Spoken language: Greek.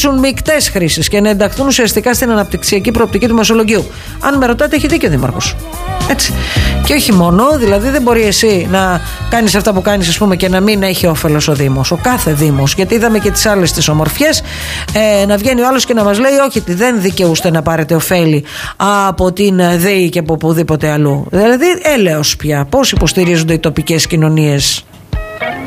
ζήσουν μεικτές χρήσεις και να ενταχθούν ουσιαστικά στην αναπτυξιακή προοπτική του Μεσολογγίου. Αν με ρωτάτε, έχει δίκιο ο Δήμαρχος. Έτσι. Και όχι μόνο, δηλαδή δεν μπορεί εσύ να κάνεις αυτά που κάνεις, ας πούμε, και να μην έχει όφελος ο Δήμος. Ο κάθε Δήμος. Γιατί είδαμε και τις άλλες τις ομορφιές, να βγαίνει ο άλλος και να μας λέει όχι, δεν δικαιούστε να πάρετε ωφέλη από την ΔΕΗ και από οπουδήποτε αλλού. Δηλαδή έλεος πια. Πώς υποστηρίζονται οι τοπικές κοινωνίες.